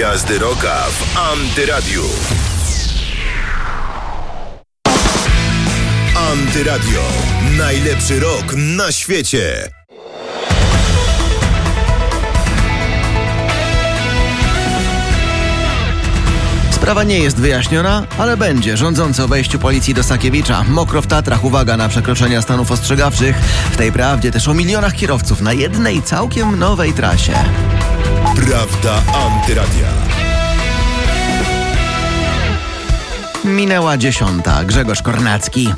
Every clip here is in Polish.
Gwiazdy Rocka w Antyradiu. Antyradio. Najlepszy rock na świecie. Sprawa nie jest wyjaśniona, ale będzie. Rządzący o wejściu policji do Sakiewicza. Mokro w Tatrach, uwaga na przekroczenia stanów ostrzegawczych. W tej prawdzie też o milionach kierowców na jednej całkiem nowej trasie. Prawda Antyradia. Minęła 10. Grzegorz Kornacki.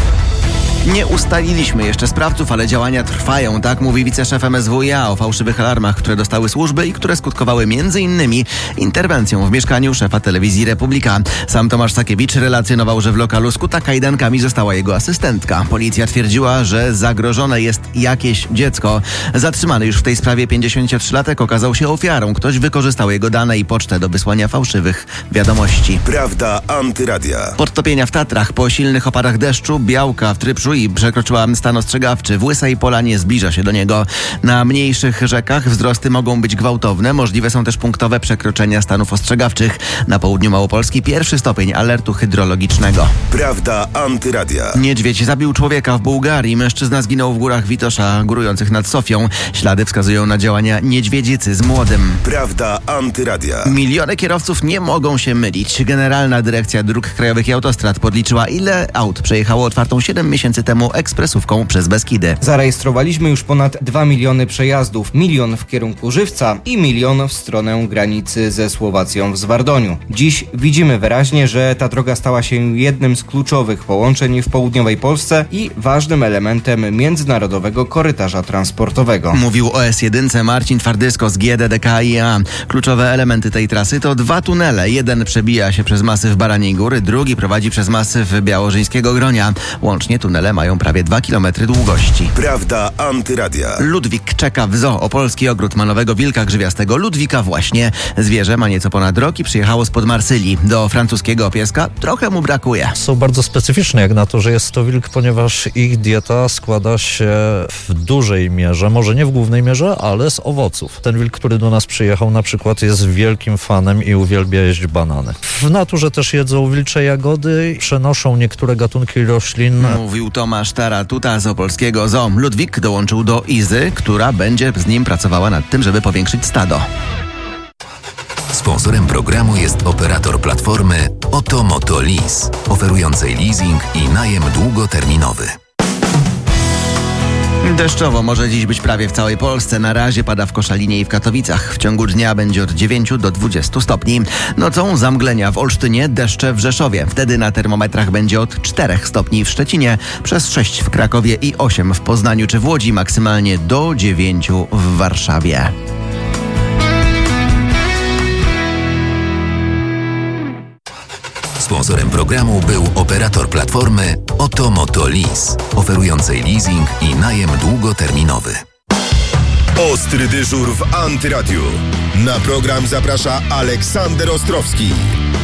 Nie ustaliliśmy jeszcze sprawców, ale działania trwają, tak mówi wiceszef MSWiA o fałszywych alarmach, które dostały służby i które skutkowały m.in. interwencją w mieszkaniu szefa telewizji Republika. Sam Tomasz Sakiewicz relacjonował, że w lokalu skuta kajdankami została jego asystentka. Policja twierdziła, że zagrożone jest jakieś dziecko. Zatrzymany już w tej sprawie 53-latek okazał się ofiarą. Ktoś wykorzystał jego dane i pocztę do wysłania fałszywych wiadomości. Prawda Antyradia. Podtopienia w Tatrach po silnych opadach deszczu, Białka w Trypszu i przekroczyła stan ostrzegawczy. W Łysej Polanie zbliża się do niego. Na mniejszych rzekach wzrosty mogą być gwałtowne. Możliwe są też punktowe przekroczenia stanów ostrzegawczych. Na południu Małopolski 1. stopień alertu hydrologicznego. Prawda Antyradia. Niedźwiedź zabił człowieka w Bułgarii. Mężczyzna zginął w górach Witosza, górujących nad Sofią. Ślady wskazują na działania niedźwiedzicy z młodym. Prawda Antyradia. Miliony kierowców nie mogą się mylić. Generalna Dyrekcja Dróg Krajowych i Autostrad podliczyła, ile aut przejechało otwartą 7 miesięcy temu ekspresówką przez Beskidy. Zarejestrowaliśmy już ponad 2 miliony przejazdów. 1 milion w kierunku Żywca i 1 milion w stronę granicy ze Słowacją w Zwardoniu. Dziś widzimy wyraźnie, że ta droga stała się jednym z kluczowych połączeń w południowej Polsce i ważnym elementem międzynarodowego korytarza transportowego. Mówił o S1 Marcin Twardysko z GDDKiA. Kluczowe elementy tej trasy to 2 tunele. Jeden przebija się przez masyw Baraniej Góry, drugi prowadzi przez masyw Białożyńskiego Gronia. Łącznie tunele mają prawie 2 km długości. Prawda Antyradia. Ludwik czeka w zoo. Opolski ogród ma nowego wilka grzywiastego Ludwika właśnie. Zwierzę ma nieco ponad rok i przyjechało spod Marsylii. Do francuskiego pieska trochę mu brakuje. Są bardzo specyficzne jak na to, że jest to wilk, ponieważ ich dieta składa się w dużej mierze, może nie w głównej mierze, ale z owoców. Ten wilk, który do nas przyjechał, na przykład jest wielkim fanem i uwielbia jeść banany. W naturze też jedzą wilcze jagody, przenoszą niektóre gatunki roślin. Mówił Tomasz Taratuta z opolskiego zoo. Ludwik dołączył do Izy, która będzie z nim pracowała nad tym, żeby powiększyć stado. Sponsorem programu jest operator platformy Otomoto Lease, oferującej leasing i najem długoterminowy. Deszczowo może dziś być prawie w całej Polsce. Na razie pada w Koszalinie i w Katowicach. W ciągu dnia będzie od 9 do 20 stopni. Nocą zamglenia w Olsztynie, deszcze w Rzeszowie. Wtedy na termometrach będzie od 4 stopni w Szczecinie, przez 6 w Krakowie i 8 w Poznaniu czy w Łodzi, maksymalnie do 9 w Warszawie. Sponsorem programu był operator platformy Otomoto Lease, oferującej leasing i najem długoterminowy. Ostry dyżur w Antyradiu. Na program zaprasza Aleksander Ostrowski.